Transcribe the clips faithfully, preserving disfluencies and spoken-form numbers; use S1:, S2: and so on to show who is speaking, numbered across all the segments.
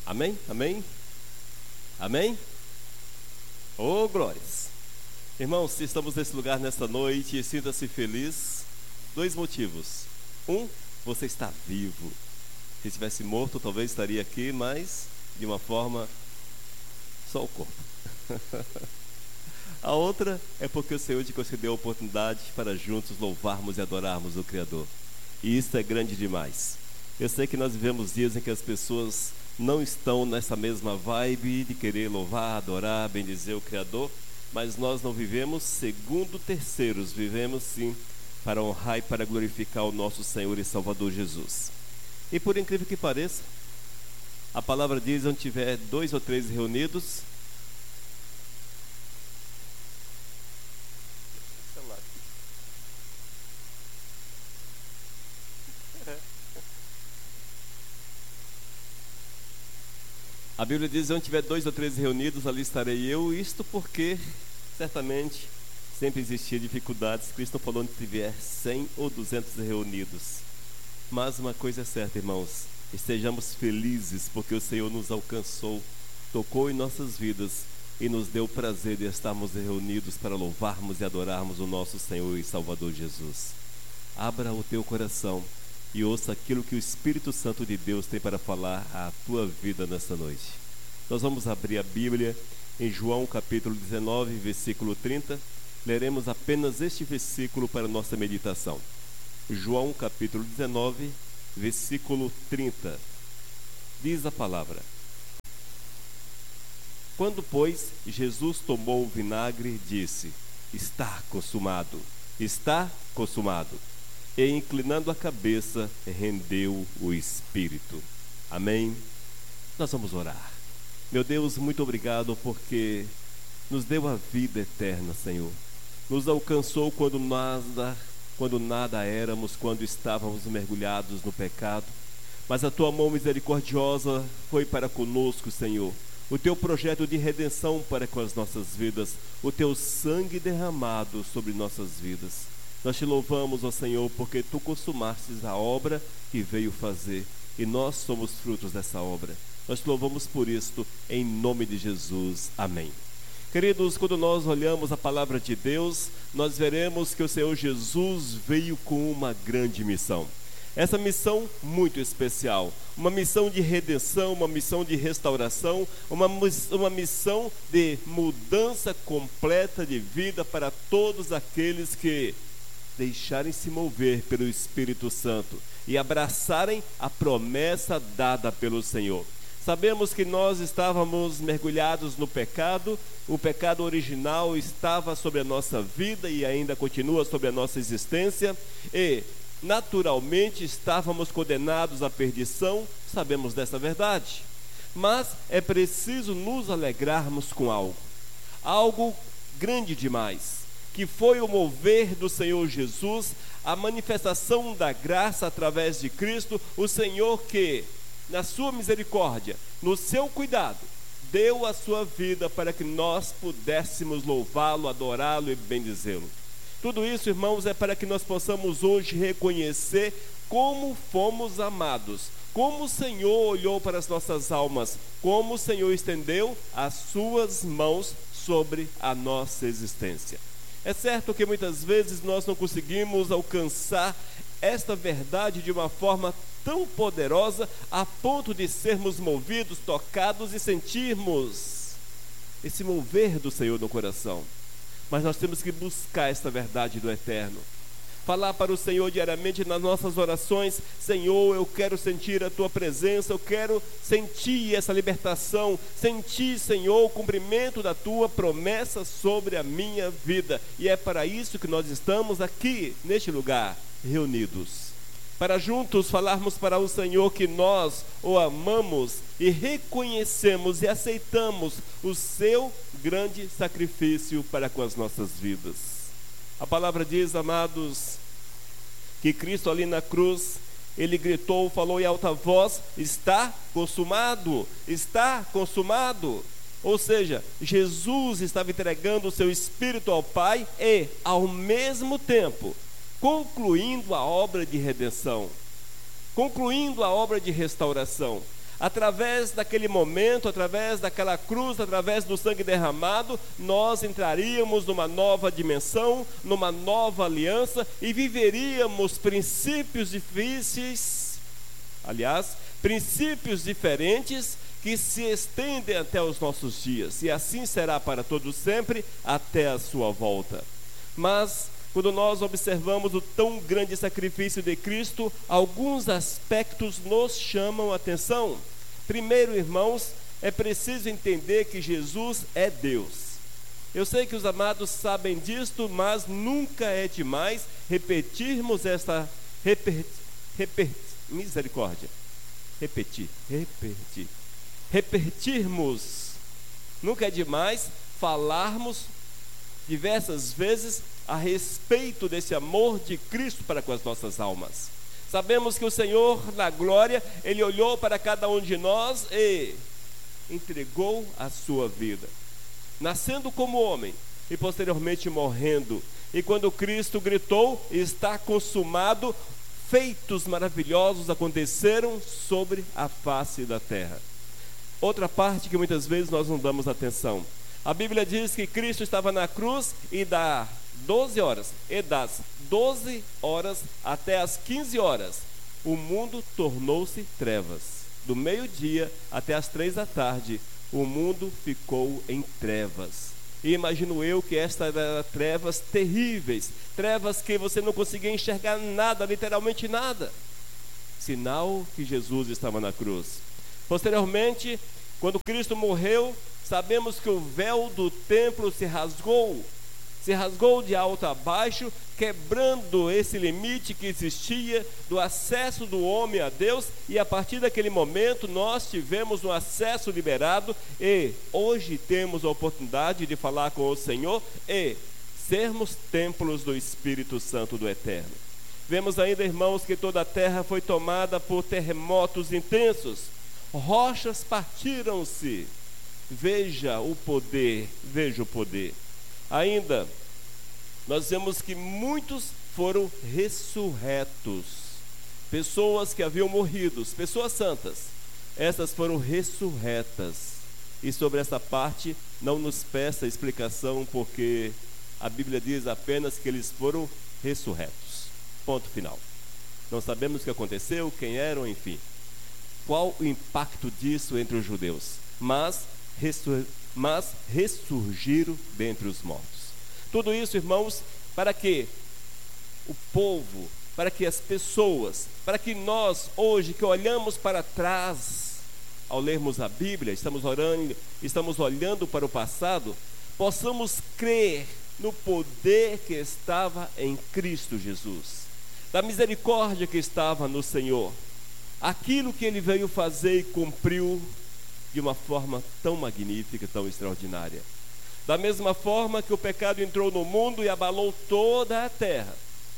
S1: Amém? Amém? Amém? Oh, glórias! Irmãos, se estamos nesse lugar nesta noite, sinta-se feliz. Dois motivos. Um, você está vivo. Se estivesse morto, talvez estaria aqui, mas de uma forma, só o corpo. A outra é porque o Senhor te concedeu a oportunidade para juntos louvarmos e adorarmos o Criador. E isso é grande demais. Eu sei que nós vivemos dias em que as pessoas não estão nessa mesma vibe de querer louvar, adorar, bendizer o Criador, mas nós não vivemos segundo terceiros, vivemos sim para honrar e para glorificar o nosso Senhor e Salvador Jesus. E por incrível que pareça, a palavra diz: onde tiver dois ou três reunidos, a Bíblia diz: onde tiver dois ou três reunidos, ali estarei eu. Isto porque, certamente, sempre existia dificuldades. Cristo não falou onde tiver cem ou duzentos reunidos. Mas uma coisa é certa, irmãos: estejamos felizes porque o Senhor nos alcançou, tocou em nossas vidas e nos deu o prazer de estarmos reunidos para louvarmos e adorarmos o nosso Senhor e Salvador Jesus. Abra o teu coração e ouça aquilo que o Espírito Santo de Deus tem para falar à tua vida nesta noite. Nós vamos abrir a Bíblia em João capítulo dezenove, versículo trinta. Leremos apenas este versículo para a nossa meditação. João capítulo dezenove, versículo trinta. Diz a palavra: quando, pois, Jesus tomou o vinagre, disse: está consumado, está consumado. E inclinando a cabeça, rendeu o espírito. Amém? Nós vamos orar. Meu Deus, muito obrigado porque nos deu a vida eterna, Senhor. Nos alcançou quando nada, quando nada éramos, quando estávamos mergulhados no pecado. Mas a tua mão misericordiosa foi para conosco, Senhor. O teu projeto de redenção para com as nossas vidas, o teu sangue derramado sobre nossas vidas. Nós te louvamos, ó Senhor, porque tu consumastes a obra que veio fazer, e nós somos frutos dessa obra. Nós te louvamos por isto, em nome de Jesus. Amém. Queridos, quando nós olhamos a palavra de Deus, nós veremos que o Senhor Jesus veio com uma grande missão. Essa missão muito especial, uma missão de redenção, uma missão de restauração, uma, uma missão de mudança completa de vida para todos aqueles que deixarem se mover pelo Espírito Santo e abraçarem a promessa dada pelo Senhor. Sabemos que nós estávamos mergulhados no pecado, o pecado original estava sobre a nossa vida e ainda continua sobre a nossa existência, e naturalmente estávamos condenados à perdição, sabemos dessa verdade. Mas é preciso nos alegrarmos com algo, algo grande demais, que foi o mover do Senhor Jesus, a manifestação da graça através de Cristo, o Senhor que, na sua misericórdia, no seu cuidado, deu a sua vida para que nós pudéssemos louvá-lo, adorá-lo e bendizê-lo. Tudo isso, irmãos, é para que nós possamos hoje reconhecer como fomos amados, como o Senhor olhou para as nossas almas, como o Senhor estendeu as suas mãos sobre a nossa existência. É certo que muitas vezes nós não conseguimos alcançar esta verdade de uma forma tão poderosa a ponto de sermos movidos, tocados e sentirmos esse mover do Senhor no coração. Mas nós temos que buscar esta verdade do eterno. Falar para o Senhor diariamente nas nossas orações: Senhor, eu quero sentir a tua presença, eu quero sentir essa libertação, sentir, Senhor, o cumprimento da tua promessa sobre a minha vida. E é para isso que nós estamos aqui, neste lugar, reunidos, para juntos falarmos para o Senhor que nós o amamos e reconhecemos e aceitamos o seu grande sacrifício para com as nossas vidas. A palavra diz, amados, que Cristo ali na cruz, ele gritou, falou em alta voz: está consumado, está consumado. Ou seja, Jesus estava entregando o seu Espírito ao Pai e, ao mesmo tempo, concluindo a obra de redenção, concluindo a obra de restauração. Através daquele momento, através daquela cruz, através do sangue derramado, nós entraríamos numa nova dimensão, numa nova aliança e viveríamos princípios difíceis, aliás, princípios diferentes que se estendem até os nossos dias, e assim será para todos sempre, até a sua volta. Mas, quando nós observamos o tão grande sacrifício de Cristo, alguns aspectos nos chamam a atenção. Primeiro, irmãos, é preciso entender que Jesus é Deus. Eu sei que os amados sabem disto, mas nunca é demais repetirmos esta reper, reper, misericórdia. Repetir, repetir. Repetirmos. Nunca é demais falarmos diversas vezes a respeito desse amor de Cristo para com as nossas almas. Sabemos que o Senhor, na glória, Ele olhou para cada um de nós e entregou a sua vida, nascendo como homem e posteriormente morrendo. E quando Cristo gritou, está consumado, feitos maravilhosos aconteceram sobre a face da terra. Outra parte que muitas vezes nós não damos atenção. A Bíblia diz que Cristo estava na cruz e das doze horas, e das doze horas até as quinze horas, o mundo tornou-se trevas. Do meio-dia até as três da tarde, o mundo ficou em trevas. E imagino eu que estas eram trevas terríveis, trevas que você não conseguia enxergar nada, literalmente nada. Sinal que Jesus estava na cruz. Posteriormente, quando Cristo morreu, sabemos que o véu do templo se rasgou, se rasgou de alto a baixo, quebrando esse limite que existia do acesso do homem a Deus, e a partir daquele momento nós tivemos um acesso liberado, e hoje temos a oportunidade de falar com o Senhor e sermos templos do Espírito Santo do Eterno. Vemos ainda, irmãos, que toda a terra foi tomada por terremotos intensos, rochas partiram-se. Veja o poder, veja o poder. Ainda, nós vemos que muitos foram ressurretos. Pessoas que haviam morrido, pessoas santas, essas foram ressurretas. E sobre essa parte, não nos peça explicação, porque a Bíblia diz apenas que eles foram ressurretos. Ponto final. Não sabemos o que aconteceu, quem eram, enfim. Qual o impacto disso entre os judeus? Mas Ressur... mas ressurgiram dentre os mortos. Tudo isso, irmãos, para que o povo, para que as pessoas, para que nós hoje que olhamos para trás, ao lermos a Bíblia, estamos orando, estamos olhando para o passado, possamos crer no poder que estava em Cristo Jesus, da misericórdia que estava no Senhor, aquilo que Ele veio fazer e cumpriu de uma forma tão magnífica, tão extraordinária. Da mesma forma que o pecado entrou no mundo e abalou toda a terra,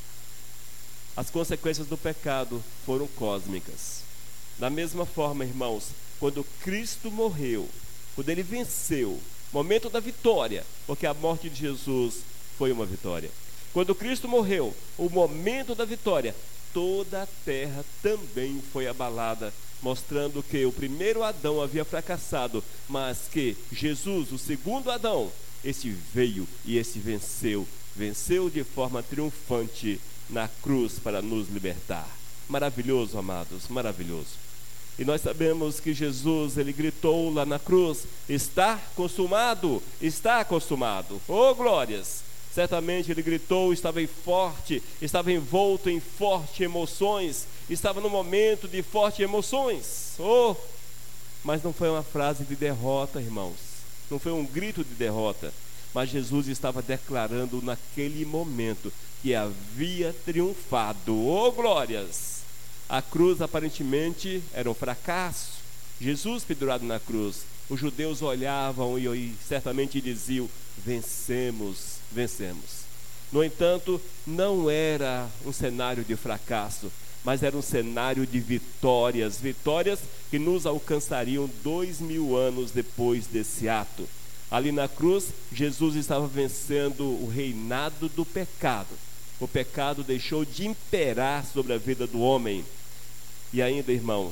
S1: as consequências do pecado foram cósmicas. Da mesma forma, irmãos, quando Cristo morreu, quando Ele venceu, momento da vitória, porque a morte de Jesus foi uma vitória. Quando Cristo morreu, o momento da vitória, toda a terra também foi abalada, mostrando que o primeiro Adão havia fracassado, mas que Jesus, o segundo Adão, esse veio e esse venceu, venceu de forma triunfante na cruz para nos libertar. Maravilhoso, amados, maravilhoso. E nós sabemos que Jesus, Ele gritou lá na cruz, está consumado, está consumado. Oh, glórias! Certamente Ele gritou, estava em forte, estava envolto em fortes emoções, estava num momento de fortes emoções. Oh, mas não foi uma frase de derrota, irmãos, não foi um grito de derrota, mas Jesus estava declarando naquele momento que havia triunfado. Oh, glórias! A cruz aparentemente era um fracasso, Jesus pendurado na cruz, os judeus olhavam e, e certamente diziam, vencemos, vencemos. No entanto, não era um cenário de fracasso, mas era um cenário de vitórias, vitórias que nos alcançariam dois mil anos depois desse ato. Ali na cruz, Jesus estava vencendo o reinado do pecado. O pecado deixou de imperar sobre a vida do homem. E ainda, irmãos,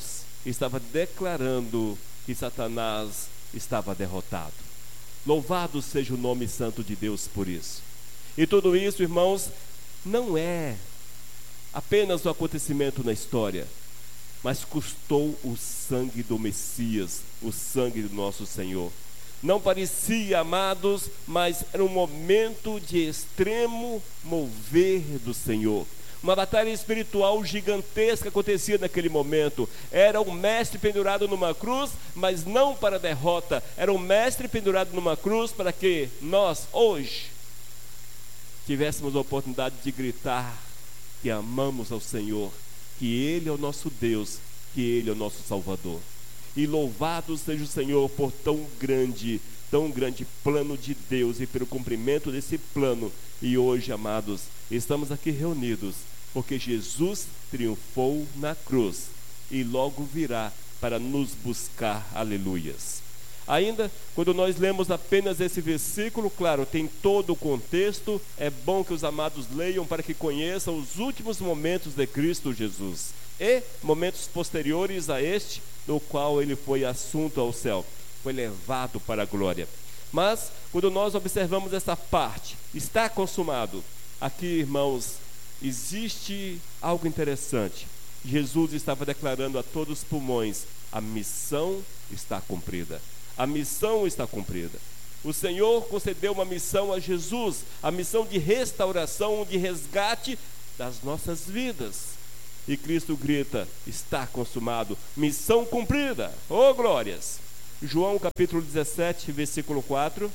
S1: estava declarando que Satanás estava derrotado. Louvado seja o nome santo de Deus por isso. E tudo isso, irmãos, não é apenas um acontecimento na história, mas custou o sangue do Messias, o sangue do nosso Senhor. Não parecia, amados, mas era um momento de extremo mover do Senhor. Uma batalha espiritual gigantesca acontecia naquele momento. Era um mestre pendurado numa cruz, mas não para a derrota. Era um mestre pendurado numa cruz para que nós, hoje, tivéssemos a oportunidade de gritar que amamos ao Senhor, que Ele é o nosso Deus, que Ele é o nosso Salvador. E louvado seja o Senhor por tão grande, tão grande plano de Deus e pelo cumprimento desse plano. E hoje, amados, estamos aqui reunidos porque Jesus triunfou na cruz e logo virá para nos buscar. Aleluias. Ainda, quando nós lemos apenas esse versículo, claro, tem todo o contexto. É bom que os amados leiam para que conheçam os últimos momentos de Cristo Jesus e momentos posteriores a este, no qual ele foi assunto ao céu, foi levado para a glória. Mas, quando nós observamos essa parte, está consumado. Aqui, irmãos, existe algo interessante. Jesus estava declarando a todos os pulmões: a missão está cumprida. A missão está cumprida. O Senhor concedeu uma missão a Jesus, a missão de restauração, de resgate das nossas vidas. E Cristo grita: está consumado, missão cumprida. Oh, glórias! João capítulo dezessete, versículo quatro.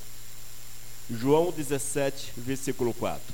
S1: João dezessete, versículo quatro.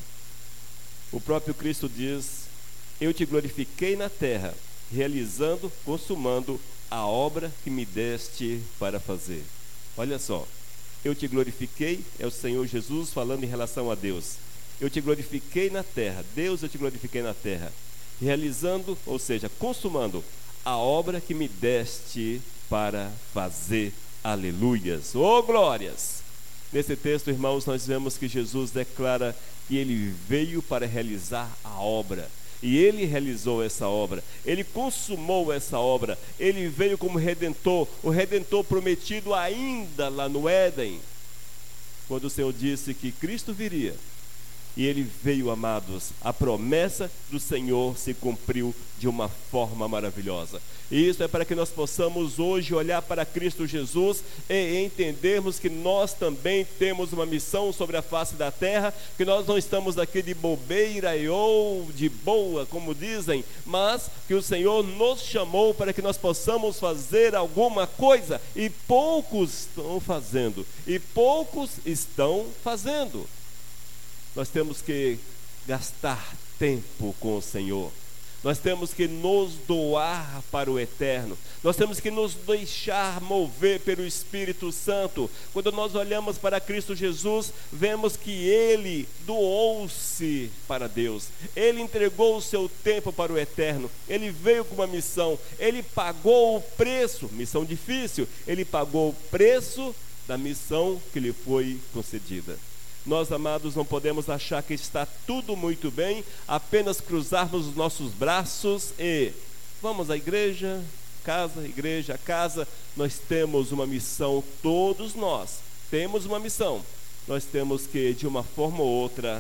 S1: O próprio Cristo diz: eu te glorifiquei na terra, realizando, consumando a obra que me deste para fazer. Olha só, eu te glorifiquei, é o Senhor Jesus falando em relação a Deus. Eu te glorifiquei na terra, Deus, eu te glorifiquei na terra, realizando, ou seja, consumando a obra que me deste para fazer. Aleluias, oh glórias! Nesse texto, irmãos, nós vemos que Jesus declara que ele veio para realizar a obra. E ele realizou essa obra, ele consumou essa obra, ele veio como Redentor, o Redentor prometido ainda lá no Éden, quando o Senhor disse que Cristo viria. E ele veio, amados, a promessa do Senhor se cumpriu de uma forma maravilhosa. E isso é para que nós possamos hoje olhar para Cristo Jesus e entendermos que nós também temos uma missão sobre a face da terra, que nós não estamos aqui de bobeira ou de boa, como dizem, mas que o Senhor nos chamou para que nós possamos fazer alguma coisa, e poucos estão fazendo, e poucos estão fazendo. Nós temos que gastar tempo com o Senhor. Nós temos que nos doar para o eterno. Nós temos que nos deixar mover pelo Espírito Santo. Quando nós olhamos para Cristo Jesus, vemos que Ele doou-se para Deus. Ele entregou o seu tempo para o eterno. Ele veio com uma missão. Ele pagou o preço, missão difícil. Ele pagou o preço da missão que lhe foi concedida. Nós, amados, não podemos achar que está tudo muito bem, apenas cruzarmos os nossos braços e vamos à igreja, casa, igreja, casa. Nós temos uma missão, todos nós temos uma missão. Nós temos que, de uma forma ou outra,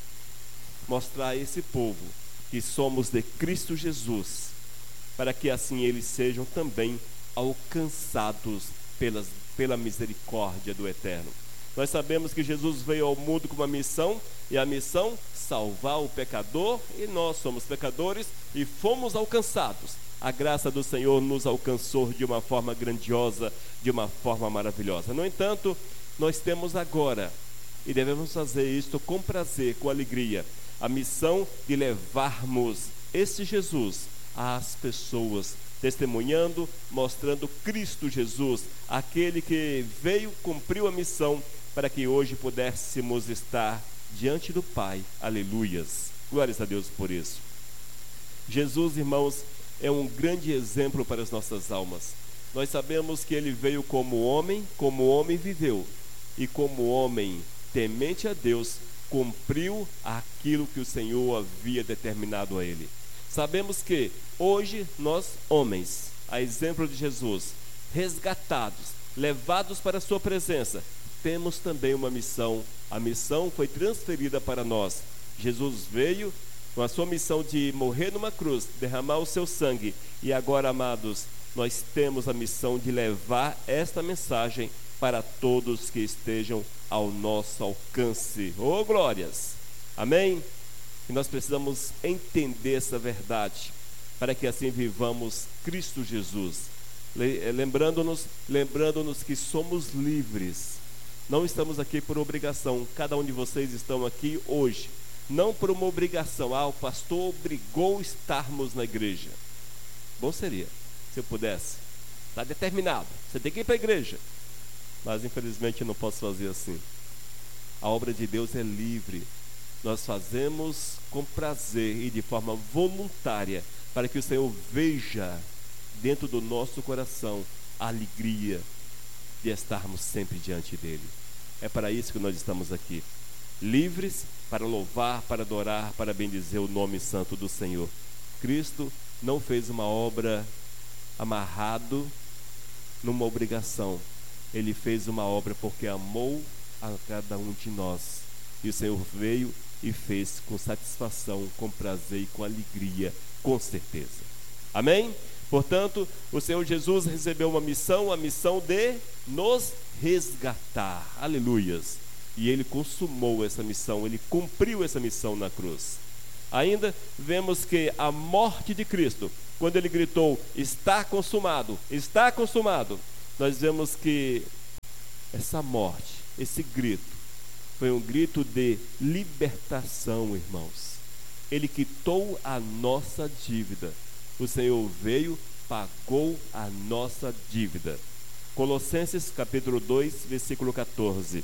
S1: mostrar a esse povo que somos de Cristo Jesus, para que assim eles sejam também alcançados pelas, pela misericórdia do Eterno. Nós sabemos que Jesus veio ao mundo com uma missão, e a missão, salvar o pecador, e nós somos pecadores e fomos alcançados. A graça do Senhor nos alcançou de uma forma grandiosa, de uma forma maravilhosa. No entanto, nós temos agora, e devemos fazer isto com prazer, com alegria, a missão de levarmos esse Jesus às pessoas, testemunhando, mostrando Cristo Jesus, aquele que veio, cumpriu a missão, para que hoje pudéssemos estar diante do Pai. Aleluias, glórias a Deus por isso. Jesus, irmãos, é um grande exemplo para as nossas almas. Nós sabemos que Ele veio como homem, como homem viveu, e como homem temente a Deus, cumpriu aquilo que o Senhor havia determinado a Ele. Sabemos que hoje nós, homens, a exemplo de Jesus, resgatados, levados para a sua presença, temos também uma missão. A missão foi transferida para nós. Jesus veio com a sua missão de morrer numa cruz, derramar o seu sangue, e agora, amados, nós temos a missão de levar esta mensagem para todos que estejam ao nosso alcance. Oh, glórias! Amém? E nós precisamos entender essa verdade, para que assim vivamos Cristo Jesus, lembrando-nos, lembrando-nos que somos livres. Não estamos aqui por obrigação. Cada um de vocês estão aqui hoje não por uma obrigação. Ah, o pastor obrigou a estarmos na igreja. Bom seria, se eu pudesse. Está determinado, você tem que ir para a igreja. Mas infelizmente eu não posso fazer assim. A obra de Deus é livre. Nós fazemos com prazer e de forma voluntária, para que o Senhor veja dentro do nosso coração a alegria de estarmos sempre diante dele. É para isso que nós estamos aqui, livres para louvar, para adorar, para bendizer o nome santo do Senhor. Cristo não fez uma obra amarrado numa obrigação. Ele fez uma obra porque amou a cada um de nós. E o Senhor veio e fez com satisfação, com prazer e com alegria, com certeza. Amém? Portanto, o Senhor Jesus recebeu uma missão, a missão de nos resgatar. Aleluias! E Ele consumou essa missão, Ele cumpriu essa missão na cruz. Ainda vemos que a morte de Cristo, quando Ele gritou, está consumado, está consumado, nós vemos que essa morte, esse grito, foi um grito de libertação, irmãos. Ele quitou a nossa dívida. O Senhor veio, pagou a nossa dívida. Colossenses capítulo dois, versículo catorze.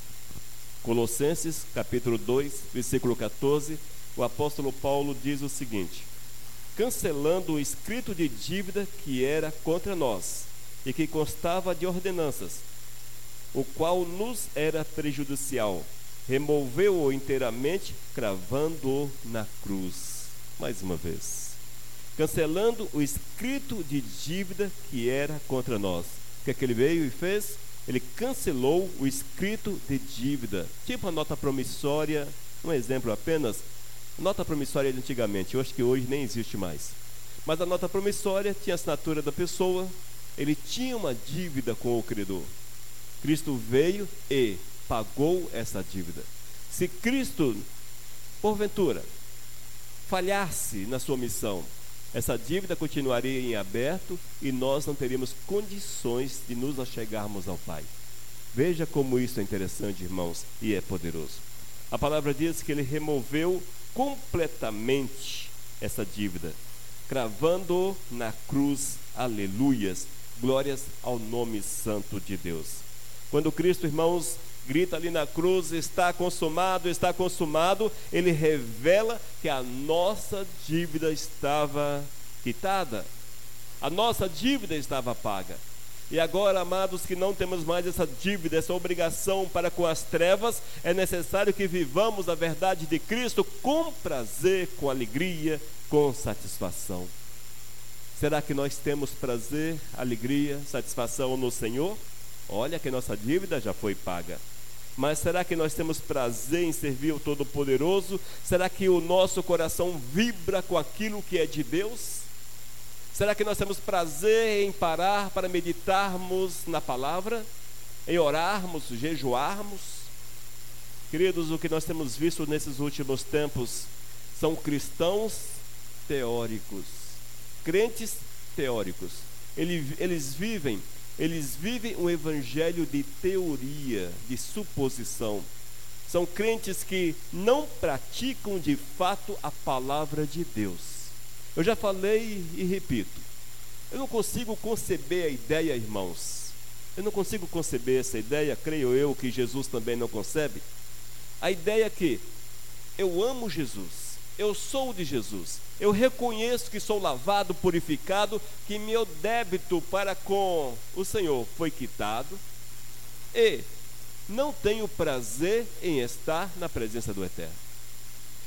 S1: Colossenses capítulo dois, versículo catorze, o apóstolo Paulo diz o seguinte: cancelando o escrito de dívida que era contra nós, e que constava de ordenanças, o qual nos era prejudicial, removeu-o inteiramente, cravando-o na cruz. Mais uma vez, cancelando o escrito de dívida que era contra nós. O que é que ele veio e fez? Ele cancelou o escrito de dívida, tipo a nota promissória, um exemplo apenas, nota promissória de antigamente, eu acho que hoje nem existe mais. Mas a nota promissória tinha a assinatura da pessoa, ele tinha uma dívida com o credor. Cristo veio e pagou essa dívida. Se Cristo, porventura, falhasse na sua missão, essa dívida continuaria em aberto e nós não teríamos condições de nos achegarmos ao Pai. Veja como isso é interessante, irmãos, e é poderoso. A palavra diz que Ele removeu completamente essa dívida, cravando-o na cruz. Aleluias, glórias ao nome santo de Deus. Quando Cristo, irmãos, grita ali na cruz, está consumado, está consumado, Ele revela que a nossa dívida estava quitada, a nossa dívida estava paga. E agora, amados, que não temos mais essa dívida, essa obrigação para com as trevas, é necessário que vivamos a verdade de Cristo com prazer, com alegria, com satisfação. Será que nós temos prazer, alegria, satisfação no Senhor? Olha que nossa dívida já foi paga. Mas será que nós temos prazer em servir o Todo-Poderoso? Será que o nosso coração vibra com aquilo que é de Deus? Será que nós temos prazer em parar para meditarmos na palavra? Em orarmos, jejuarmos? Queridos, o que nós temos visto nesses últimos tempos são cristãos teóricos, crentes teóricos. Eles, eles vivem Eles vivem um evangelho de teoria, de suposição. São crentes que não praticam de fato a palavra de Deus. Eu já falei e repito, eu não consigo conceber a ideia, irmãos. Eu não consigo conceber essa ideia, creio eu que Jesus também não concebe. A ideia que eu amo Jesus, eu sou de Jesus, eu reconheço que sou lavado, purificado, que meu débito para com o Senhor foi quitado, e não tenho prazer em estar na presença do Eterno.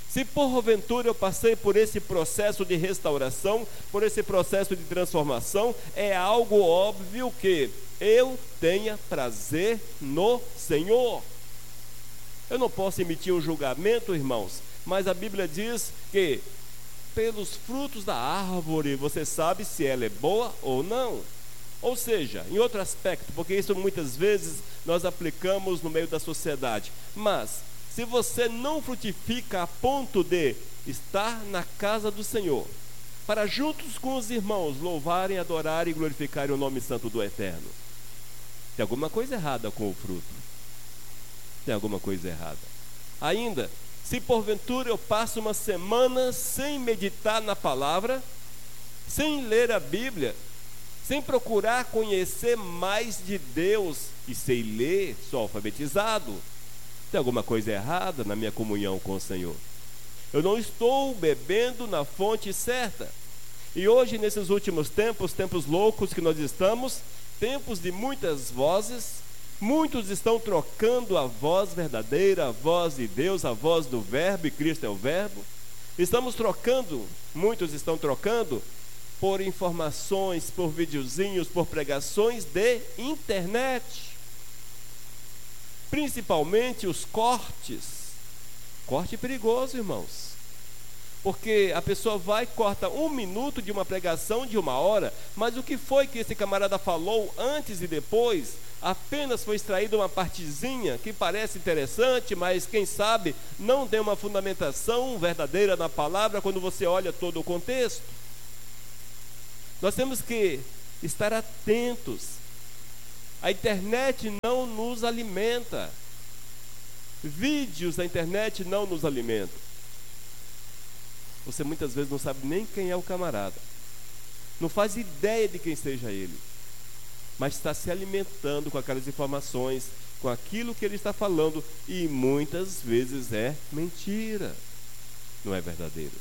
S1: Se porventura eu passei por esse processo de restauração, por esse processo de transformação, é algo óbvio que eu tenha prazer no Senhor. Eu não posso emitir um julgamento, irmãos, mas a Bíblia diz que pelos frutos da árvore você sabe se ela é boa ou não. Ou seja, em outro aspecto, porque isso muitas vezes nós aplicamos no meio da sociedade, mas se você não frutifica a ponto de estar na casa do Senhor, para juntos com os irmãos louvarem, adorarem e glorificarem o nome santo do Eterno, tem alguma coisa errada com o fruto. Tem alguma coisa errada. Ainda, se porventura eu passo uma semana sem meditar na palavra, sem ler a Bíblia, sem procurar conhecer mais de Deus, e sei ler, sou alfabetizado, tem alguma coisa errada na minha comunhão com o Senhor. Eu não estou bebendo na fonte certa. E hoje, nesses últimos tempos, tempos loucos que nós estamos, tempos de muitas vozes, muitos estão trocando a voz verdadeira, a voz de Deus, a voz do Verbo, e Cristo é o Verbo. Estamos trocando, muitos estão trocando por informações, por videozinhos, por pregações de internet. Principalmente os cortes. Corte perigoso, irmãos. Porque a pessoa vai e corta um minuto de uma pregação de uma hora, mas o que foi que esse camarada falou antes e depois? Apenas foi extraída uma partezinha que parece interessante, mas quem sabe não tem uma fundamentação verdadeira na palavra quando você olha todo o contexto. Nós temos que estar atentos. A internet não nos alimenta. Vídeos da internet não nos alimentam. Você muitas vezes não sabe nem quem é o camarada, não faz ideia de quem seja ele, mas está se alimentando com aquelas informações, com aquilo que ele está falando, e muitas vezes é mentira, não é verdadeiro.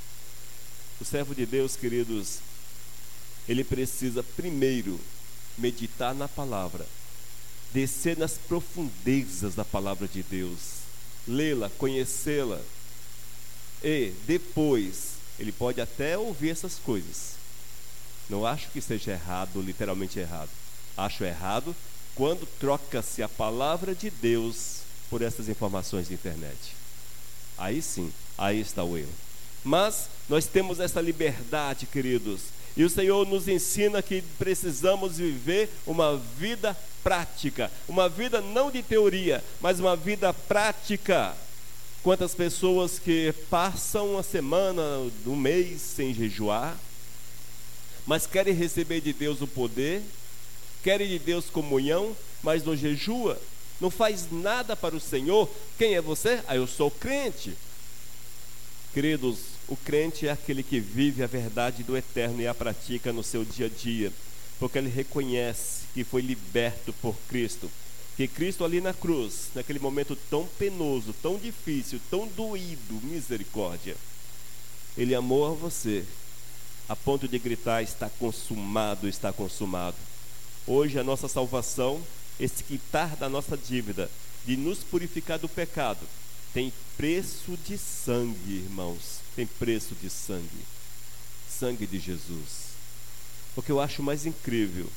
S1: O servo de Deus, queridos, ele precisa primeiro meditar na palavra, descer nas profundezas da palavra de Deus, lê-la, conhecê-la, e depois ele pode até ouvir essas coisas. Não acho que seja errado, literalmente errado. Acho errado quando troca-se a palavra de Deus por essas informações de internet. Aí sim, aí está o erro. Mas nós temos essa liberdade, queridos, e o Senhor nos ensina que precisamos viver uma vida prática, uma vida não de teoria, mas uma vida prática. Quantas pessoas que passam uma semana, um mês sem jejuar, mas querem receber de Deus o poder, querem de Deus comunhão, mas não jejua, não faz nada para o Senhor. Quem é você? Ah, eu sou crente. Queridos, o crente é aquele que vive a verdade do Eterno e a pratica no seu dia a dia, porque ele reconhece que foi liberto por Cristo, que Cristo ali na cruz, naquele momento tão penoso, tão difícil, tão doído, misericórdia, Ele amou a você, a ponto de gritar: está consumado, está consumado. Hoje a nossa salvação, esse quitar da nossa dívida, de nos purificar do pecado, tem preço de sangue, irmãos, tem preço de sangue, sangue de Jesus. O que eu acho mais incrível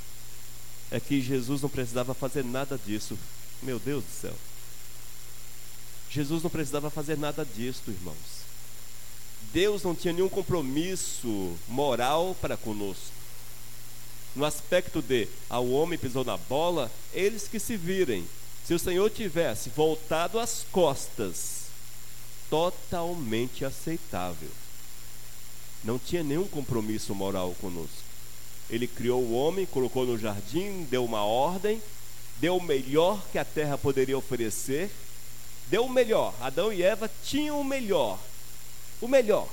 S1: é que Jesus não precisava fazer nada disso. Meu Deus do céu, Jesus não precisava fazer nada disso, irmãos. Deus não tinha nenhum compromisso moral para conosco, no aspecto de, ao homem pisou na bola, eles que se virem. Se o Senhor tivesse voltado as costas, totalmente aceitável, não tinha nenhum compromisso moral conosco. Ele criou o homem, colocou no jardim, deu uma ordem, deu o melhor que a terra poderia oferecer, deu o melhor. Adão e Eva tinham o melhor, o melhor.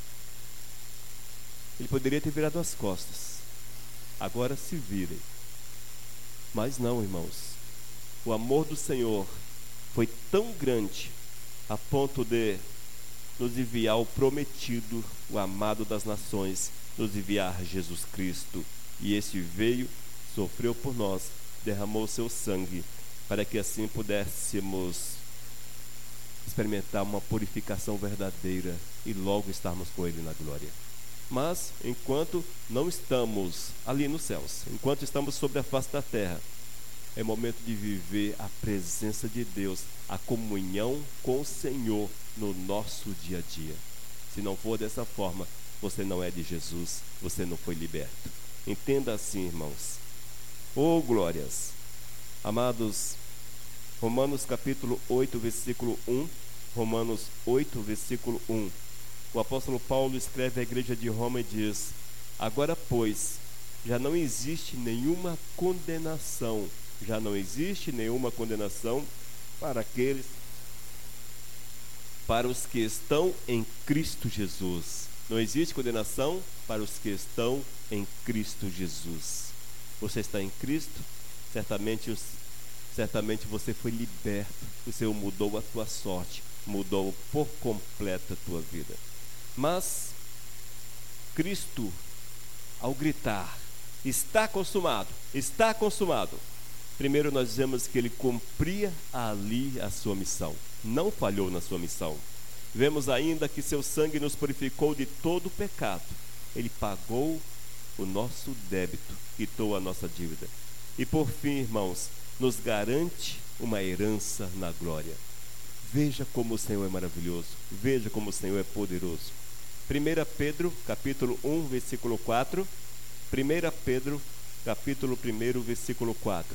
S1: Ele poderia ter virado as costas, agora se virem. Mas não, irmãos, o amor do Senhor foi tão grande a ponto de nos enviar o prometido, o amado das nações, nos enviar Jesus Cristo. E esse veio, sofreu por nós, derramou seu sangue, para que assim pudéssemos experimentar uma purificação verdadeira e logo estarmos com Ele na glória. Mas, enquanto não estamos ali nos céus, enquanto estamos sobre a face da terra, é momento de viver a presença de Deus, a comunhão com o Senhor no nosso dia a dia. Se não for dessa forma, você não é de Jesus, você não foi liberto. Entenda assim, irmãos. Oh, glórias! Amados, Romanos capítulo oito, versículo um, Romanos oito, versículo um. O apóstolo Paulo escreve à igreja de Roma e diz: agora, pois, já não existe nenhuma condenação, já não existe nenhuma condenação para aqueles, para os que estão em Cristo Jesus. Não existe condenação para os que estão em Cristo Jesus. Você está em Cristo? Certamente, certamente você foi liberto. O Senhor mudou a tua sorte, mudou por completo a tua vida. Mas Cristo, ao gritar, está consumado, está consumado, primeiro nós vemos que ele cumpria ali a sua missão, não falhou na sua missão. Vemos ainda que seu sangue nos purificou de todo pecado. Ele pagou o nosso débito, quitou a nossa dívida. E por fim, irmãos, nos garante uma herança na glória. Veja como o Senhor é maravilhoso, veja como o Senhor é poderoso. primeira Pedro, capítulo um, versículo quatro. primeira Pedro, capítulo um, versículo quatro.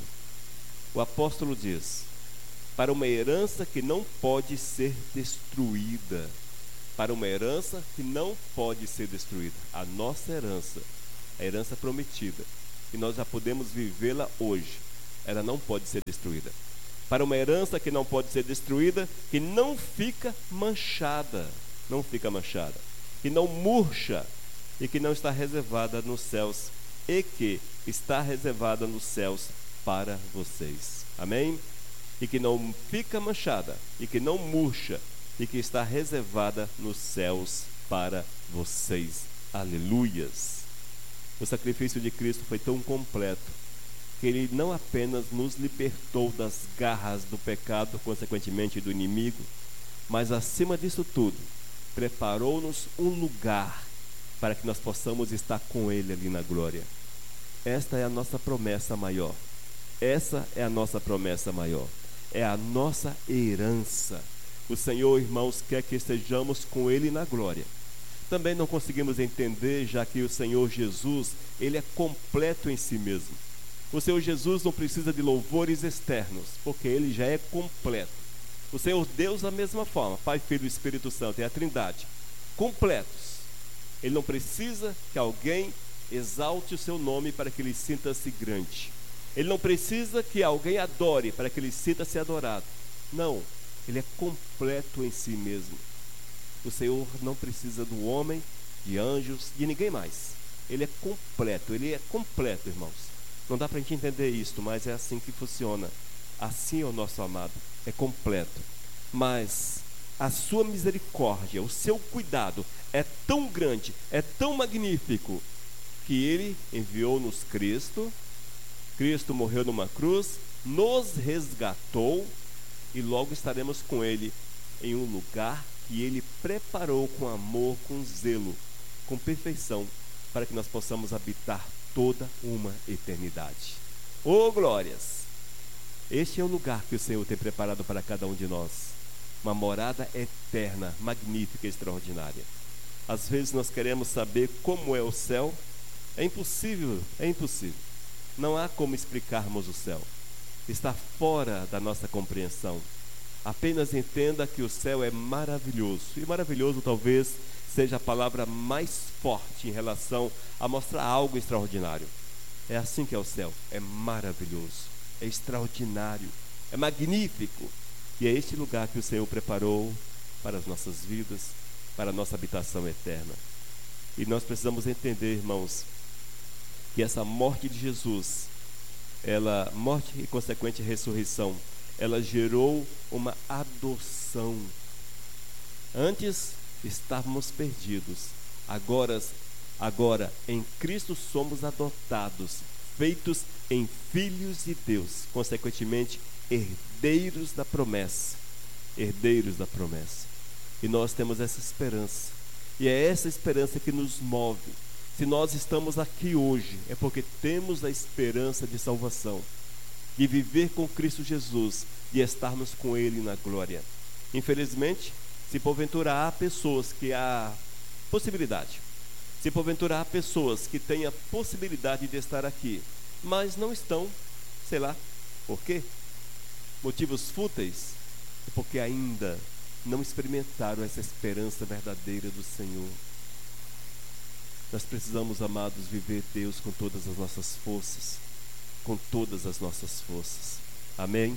S1: O apóstolo diz: para uma herança que não pode ser destruída. Para uma herança que não pode ser destruída. A nossa herança, a herança prometida, e nós já podemos vivê-la hoje, ela não pode ser destruída. Para uma herança que não pode ser destruída, que não fica manchada, não fica manchada, que não murcha, e que não está reservada nos céus, e que está reservada nos céus para vocês. Amém? E que não fica manchada, e que não murcha, e que está reservada nos céus para vocês. Aleluias! O sacrifício de Cristo foi tão completo, que Ele não apenas nos libertou das garras do pecado, consequentemente do inimigo, mas acima disso tudo, preparou-nos um lugar para que nós possamos estar com Ele ali na glória. Esta é a nossa promessa maior. Essa é a nossa promessa maior. É a nossa herança. O Senhor, irmãos, quer que estejamos com Ele na glória. Também não conseguimos entender, já que o Senhor Jesus, Ele é completo em si mesmo. O Senhor Jesus não precisa de louvores externos, porque Ele já é completo. O Senhor Deus, da mesma forma, Pai, Filho e Espírito Santo, é a Trindade, completos. Ele não precisa que alguém exalte o seu nome para que Ele sinta-se grande. Ele não precisa que alguém adore para que Ele sinta-se adorado. Não, Ele é completo em si mesmo. O Senhor não precisa do homem, de anjos, de ninguém mais. Ele é completo, Ele é completo, irmãos. Não dá para a gente entender isso, mas é assim que funciona. Assim é o nosso amado, é completo. Mas a sua misericórdia, o seu cuidado é tão grande, é tão magnífico, que Ele enviou-nos Cristo. Cristo morreu numa cruz, nos resgatou, e logo estaremos com Ele em um lugar que Ele preparou com amor, com zelo, com perfeição, para que nós possamos habitar toda uma eternidade. Oh, glórias! Este é o lugar que o Senhor tem preparado para cada um de nós, uma morada eterna, magnífica e extraordinária. Às vezes nós queremos saber como é o céu. É impossível, é impossível. Não há como explicarmos o céu. Está fora da nossa compreensão. Apenas entenda que o céu é maravilhoso. E maravilhoso talvez seja a palavra mais forte em relação a mostrar algo extraordinário. É assim que é o céu. É maravilhoso, é extraordinário, é magnífico. E é este lugar que o Senhor preparou para as nossas vidas, para a nossa habitação eterna. E nós precisamos entender, irmãos, que essa morte de Jesus, ela, morte e consequente ressurreição, ela gerou uma adoção. Antes estávamos perdidos, agora, agora em Cristo somos adotados, feitos em filhos de Deus, consequentemente herdeiros da promessa. herdeiros da promessa. E nós temos essa esperança. E é essa esperança que nos move. Se nós estamos aqui hoje, é porque temos a esperança de salvação, de viver com Cristo Jesus, de estarmos com Ele na glória. Infelizmente, se porventura há pessoas que há possibilidade, se porventura há pessoas que têm a possibilidade de estar aqui, mas não estão, sei lá, por quê? Motivos fúteis, é porque ainda não experimentaram essa esperança verdadeira do Senhor. Nós precisamos, amados, viver Deus com todas as nossas forças, com todas as nossas forças. Amém?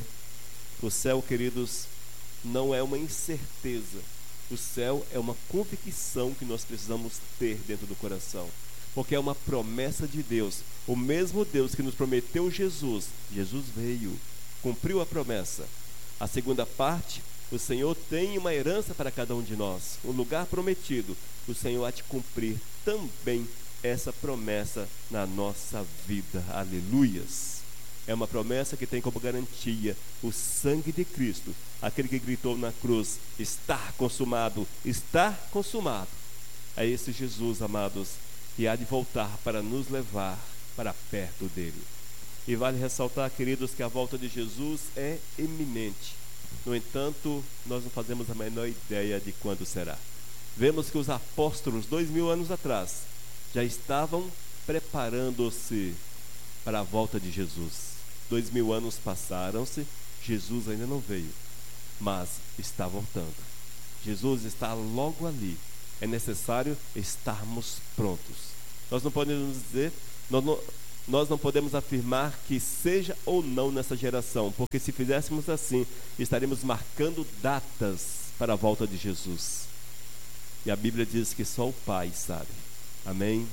S1: O céu, queridos, não é uma incerteza. O céu é uma convicção que nós precisamos ter dentro do coração, porque é uma promessa de Deus. O mesmo Deus que nos prometeu Jesus, Jesus veio, cumpriu a promessa. A segunda parte, o Senhor tem uma herança para cada um de nós, um lugar prometido. O Senhor há de cumprir também essa promessa na nossa vida. Aleluias! É uma promessa que tem como garantia o sangue de Cristo, aquele que gritou na cruz: está consumado, está consumado. É esse Jesus, amados, que há de voltar para nos levar para perto dele. E vale ressaltar, queridos, que a volta de Jesus é iminente. No entanto, nós não fazemos a menor ideia de quando será. Vemos que os apóstolos, dois mil anos atrás, já estavam preparando-se para a volta de Jesus. Dois mil anos passaram-se, Jesus ainda não veio, mas está voltando. Jesus está logo ali. É necessário estarmos prontos. Nós não podemos dizer, nós não, nós não podemos afirmar que seja ou não nessa geração, porque se fizéssemos assim, estaremos marcando datas para a volta de Jesus. E a Bíblia diz que só o Pai sabe. Amém?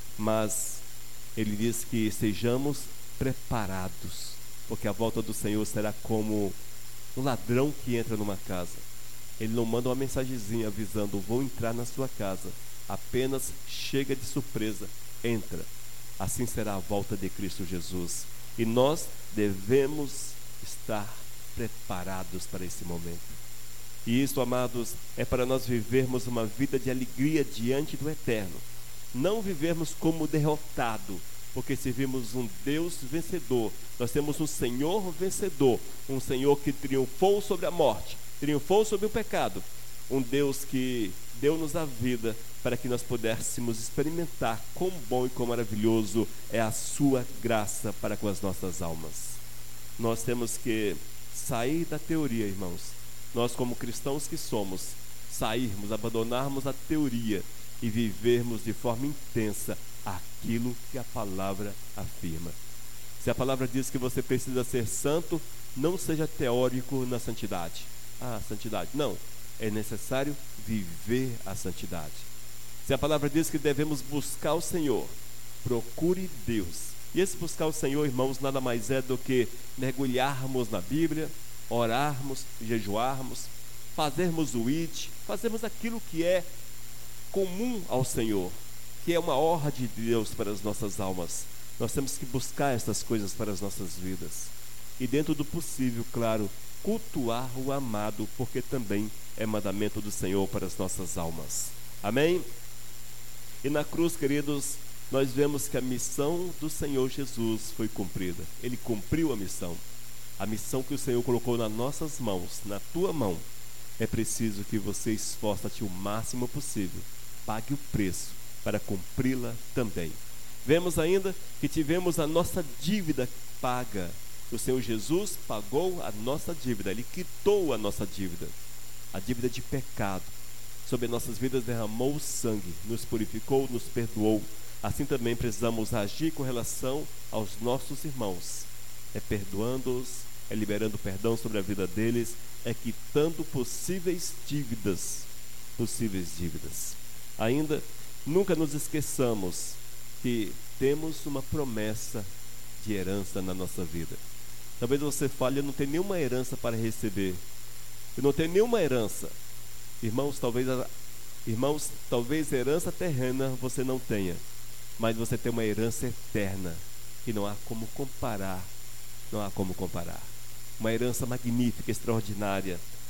S1: Mas Ele diz que sejamos preparados, porque a volta do Senhor será como um ladrão que entra numa casa. Ele não manda uma mensagenzinha avisando: vou entrar na sua casa. Apenas chega de surpresa, entra. Assim será a volta de Cristo Jesus. E nós devemos estar preparados para esse momento. E isso, amados, é para nós vivermos uma vida de alegria diante do Eterno. Não vivermos como derrotado, porque servimos um Deus vencedor. Nós temos um Senhor vencedor, um Senhor que triunfou sobre a morte, triunfou sobre o pecado. Um Deus que deu-nos a vida para que nós pudéssemos experimentar quão bom e quão maravilhoso é a sua graça para com as nossas almas. Nós temos que sair da teoria, irmãos. Nós, como cristãos que somos, sairmos, abandonarmos a teoria e vivermos de forma intensa aquilo que a palavra afirma. Se a palavra diz que você precisa ser santo, não seja teórico na santidade. Ah, santidade. Não, é necessário viver a santidade. Se a palavra diz que devemos buscar o Senhor, procure Deus. E esse buscar o Senhor, irmãos, nada mais é do que mergulharmos na Bíblia, orarmos, jejuarmos, fazermos o id, fazermos aquilo que é comum ao Senhor, que é uma honra de Deus para as nossas almas. Nós temos que buscar essas coisas para as nossas vidas. E dentro do possível, claro, cultuar o amado, porque também é mandamento do Senhor para as nossas almas. Amém? E na cruz, queridos, nós vemos que a missão do Senhor Jesus foi cumprida. Ele cumpriu a missão. A missão que o Senhor colocou nas nossas mãos, na tua mão. É preciso que você esforce-te o máximo possível. Pague o preço para cumpri-la também. Vemos ainda que tivemos a nossa dívida paga. O Senhor Jesus pagou a nossa dívida. Ele quitou a nossa dívida. A dívida de pecado. Sobre nossas vidas derramou o sangue. Nos purificou, nos perdoou. Assim também precisamos agir com relação aos nossos irmãos. É perdoando-os, é liberando perdão sobre a vida deles, é quitando possíveis dívidas, possíveis dívidas. Ainda, nunca nos esqueçamos que temos uma promessa de herança na nossa vida. Talvez você fale: eu não tenho nenhuma herança para receber. Eu não tenho nenhuma herança. Irmãos, talvez, irmãos, talvez herança terrena você não tenha, mas você tem uma herança eterna, que não há como comparar. Não há como comparar. Uma herança magnífica, extraordinária.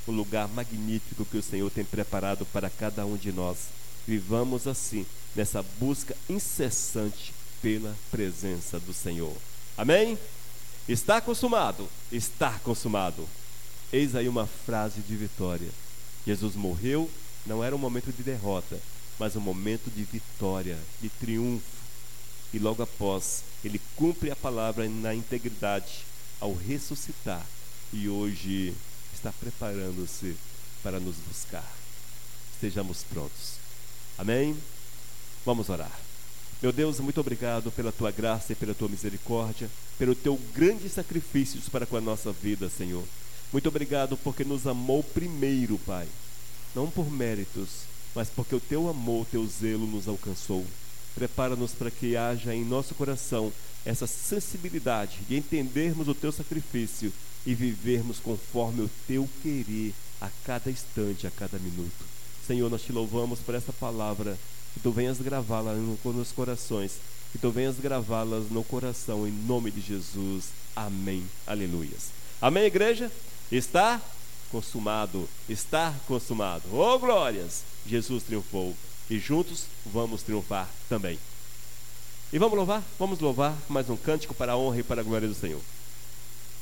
S1: um lugar magnífico que o Senhor tem preparado para cada um de nós. Vivamos assim, nessa busca incessante pela presença do Senhor. Amém? Está consumado, está consumado. Eis aí uma frase de vitória. Jesus morreu, não era um momento de derrota, mas um momento de vitória, de triunfo. E logo após, ele cumpre a palavra na integridade ao ressuscitar. E hoje está preparando-se para nos buscar. Estejamos prontos. Amém? Vamos orar. Meu Deus, muito obrigado pela tua graça e pela tua misericórdia, pelo teu grande sacrifício para com a nossa vida, Senhor. Muito obrigado porque nos amou primeiro, Pai. Não por méritos, mas porque o teu amor, o teu zelo nos alcançou. Prepara-nos para que haja em nosso coração essa sensibilidade de entendermos o teu sacrifício e vivermos conforme o teu querer a cada instante, a cada minuto. Senhor, nós te louvamos por essa palavra, que tu venhas gravá-la nos corações, que tu venhas gravá-las no coração, em nome de Jesus. Amém. Aleluias. Amém, igreja? Está consumado, está consumado. Oh, glórias! Jesus triunfou e juntos vamos triunfar também. E vamos louvar? Vamos louvar mais um cântico para a honra e para a glória do Senhor.